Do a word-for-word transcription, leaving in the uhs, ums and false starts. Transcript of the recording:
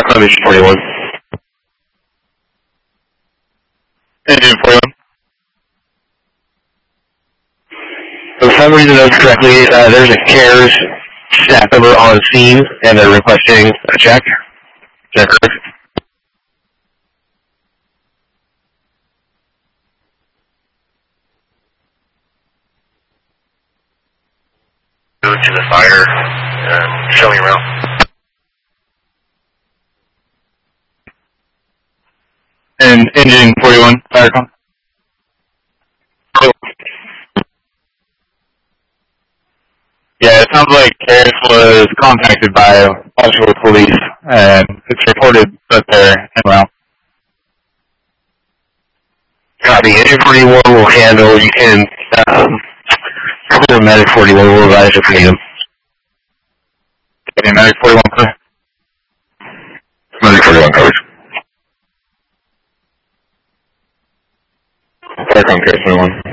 Firecon Engine forty-one. Engine forty-one. If I'm reading the notes correctly, uh, there's a CARES staff member on scene, and they're requesting a check. Is that correct? Go to the fire, uh, showing around. And Engine forty-one, Firecon. Yeah, it sounds like CARES was contacted by Oshawa Police, and it's reported that they're en route. Copy. Engine forty-one will handle. You can, um, probably Medic forty-one will advise if you need them. Okay, Medic forty-one, clear. Medic forty-one covers. Firecon CARES forty-one.